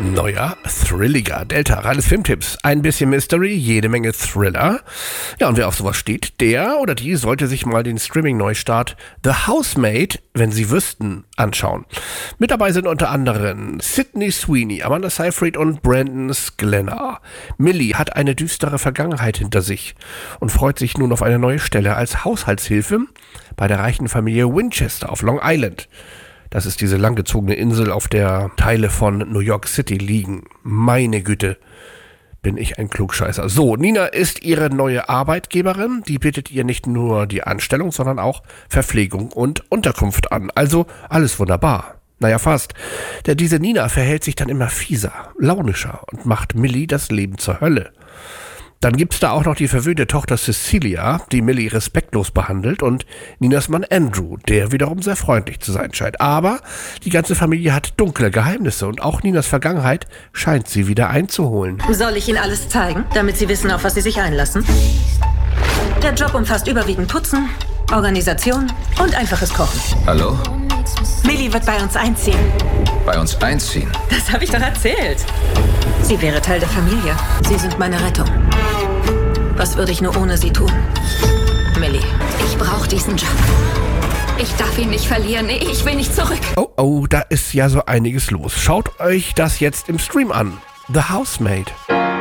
Neuer, thrilliger Delta, reines Filmtipps. Ein bisschen Mystery, jede Menge Thriller. Ja, und wer auf sowas steht, der oder die sollte sich mal den Streaming-Neustart The Housemaid, wenn sie wüssten, anschauen. Mit dabei sind unter anderem Sydney Sweeney, Amanda Seyfried und Brandon Sklenar. Millie hat eine düstere Vergangenheit hinter sich und freut sich nun auf eine neue Stelle als Haushaltshilfe bei der reichen Familie Winchester auf Long Island. Das ist diese langgezogene Insel, auf der Teile von New York City liegen. Meine Güte, bin ich ein Klugscheißer. So, Nina ist ihre neue Arbeitgeberin. Die bietet ihr nicht nur die Anstellung, sondern auch Verpflegung und Unterkunft an. Also alles wunderbar. Naja, fast. Denn diese Nina verhält sich dann immer fieser, launischer und macht Millie das Leben zur Hölle. Dann gibt's da auch noch die verwöhnte Tochter Cecilia, die Millie respektlos behandelt, und Ninas Mann Andrew, der wiederum sehr freundlich zu sein scheint. Aber die ganze Familie hat dunkle Geheimnisse und auch Ninas Vergangenheit scheint sie wieder einzuholen. Soll ich Ihnen alles zeigen, damit Sie wissen, auf was Sie sich einlassen? Der Job umfasst überwiegend Putzen, Organisation und einfaches Kochen. Hallo? Millie wird bei uns einziehen. Bei uns einziehen? Das habe ich doch erzählt. Sie wäre Teil der Familie. Sie sind meine Rettung. Was würde ich nur ohne Sie tun? Millie. Ich brauche diesen Job. Ich darf ihn nicht verlieren. Ich will nicht zurück. Oh, da ist ja so einiges los. Schaut euch das jetzt im Stream an. The Housemaid.